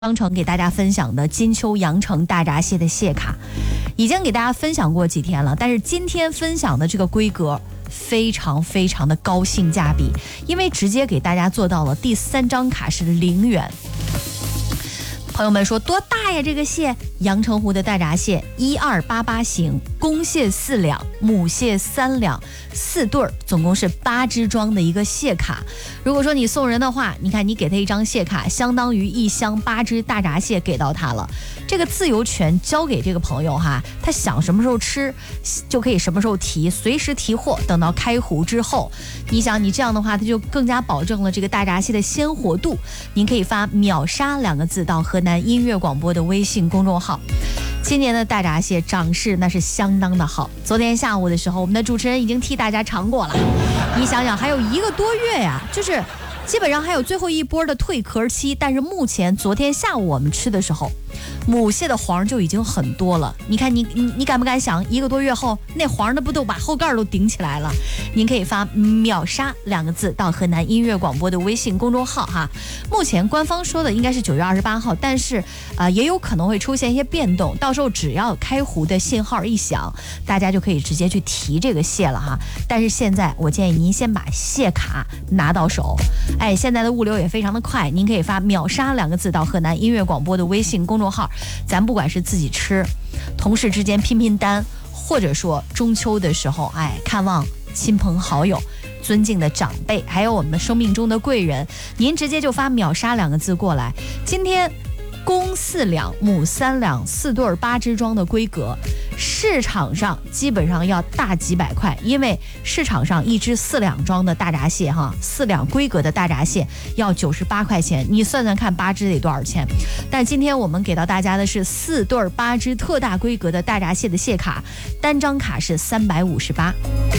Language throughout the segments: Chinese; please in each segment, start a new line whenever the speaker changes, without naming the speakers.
商城给大家分享的金秋阳城大闸蟹的蟹卡，已经给大家分享过几天了，但是今天分享的这个规格非常的高性价比，因为直接给大家做到了第3张卡是0元。朋友们说多大呀这个蟹？阳澄湖的大闸蟹1288型，公蟹4两，母蟹3两，4对儿，总共是8只装的一个蟹卡。如果说你送人的话，你看你给他一张蟹卡，相当于1箱8只大闸蟹给到他了。这个自由权交给这个朋友哈，他想什么时候吃就可以什么时候提，随时提货。等到开湖之后，你想你这样的话，他就更加保证了这个大闸蟹的鲜活度。您可以发秒杀2个字到河南音乐广播的微信公众号。今年的大闸蟹涨势那是相当的好，昨天下午的时候，我们的主持人已经替大家尝过了。你想想，还有1个多月呀，就是基本上还有最后一波的蜕壳期。但是目前昨天下午我们吃的时候，母蟹的黄就已经很多了。你看你敢不敢想1个多月后那黄的不都把后盖都顶起来了？您可以发秒杀2个字到河南音乐广播的微信公众号哈。目前官方说的应该是9月28号，但是也有可能会出现一些变动，到时候只要开湖的信号一响，大家就可以直接去提这个蟹了哈。但是现在我建议您先把蟹卡拿到手。现在的物流也非常的快，您可以发秒杀2个字到河南音乐广播的微信公众号。咱不管是自己吃，同事之间拼单，或者说中秋的时候看望亲朋好友，尊敬的长辈，还有我们的生命中的贵人，您直接就发秒杀2个字过来。今天公4两，母3两，4对8只装的规格，市场上基本上要大几百块，因为市场上1只4两装的大闸蟹4两规格的大闸蟹要98块钱，你算算看8只得多少钱。但今天我们给到大家的是4对8只特大规格的大闸蟹的蟹卡，单张卡是358。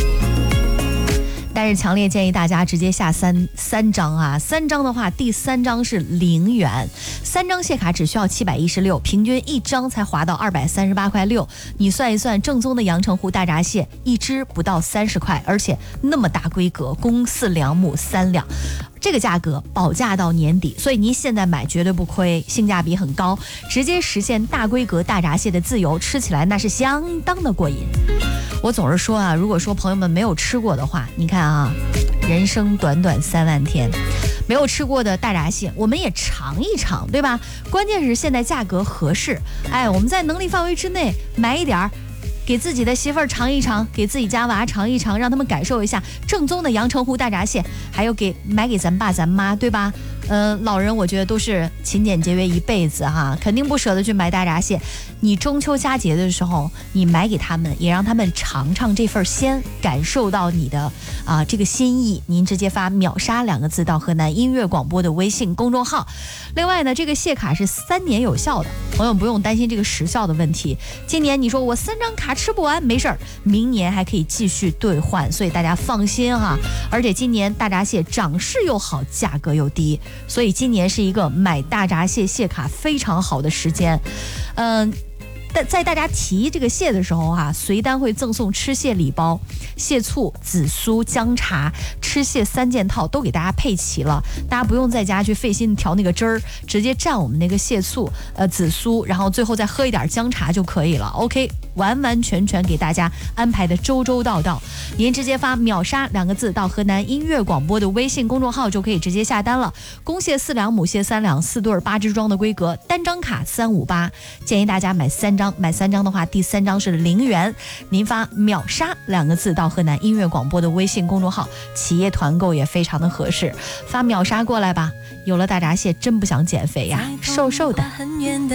但是强烈建议大家直接下三张啊！3张的话，第3张是0元，3张蟹卡只需要716，平均1张才划到238.6块。你算一算，正宗的阳澄湖大闸蟹1只不到30块，而且那么大规格，公4两，母3两。这个价格保价到年底，所以您现在买绝对不亏，性价比很高，直接实现大规格大闸蟹的自由，吃起来那是相当的过瘾。我总是说啊，如果说朋友们没有吃过的话，你看啊，人生短短3万天，没有吃过的大闸蟹我们也尝一尝，对吧？关键是现在价格合适，我们在能力范围之内买一点儿，给自己的媳妇儿尝一尝，给自己家娃尝一尝，让他们感受一下正宗的阳澄湖大闸蟹，还有买给咱爸咱妈，对吧？老人我觉得都是勤俭节约一辈子哈，肯定不舍得去买大闸蟹。你中秋佳节的时候，你买给他们，也让他们尝尝这份鲜，感受到你的这个心意。您直接发秒杀2个字到河南音乐广播的微信公众号。另外呢，这个蟹卡是3年有效的，朋友不用担心这个时效的问题。今年你说我3张卡吃不完，没事儿，明年还可以继续兑换，所以大家放心哈。而且今年大闸蟹涨势又好，价格又低，所以今年是一个买大闸蟹蟹卡非常好的时间。在大家提这个蟹的时候随单会赠送吃蟹礼包，蟹醋、紫苏、姜茶、吃蟹3件套都给大家配齐了，大家不用在家去费心调那个汁儿，直接蘸我们那个蟹醋、紫苏，然后最后再喝一点姜茶就可以了。OK， 完全给大家安排的周到。您直接发秒杀2个字到河南音乐广播的微信公众号就可以直接下单了。公蟹4两，母蟹3两，4对8只装的规格，单张卡358，建议大家买3张。买3张的话，第3张是0元。您发秒杀2个字到河南音乐广播的微信公众号，企业团购也非常的合适，发秒杀过来吧。有了大闸蟹真不想减肥呀，瘦的。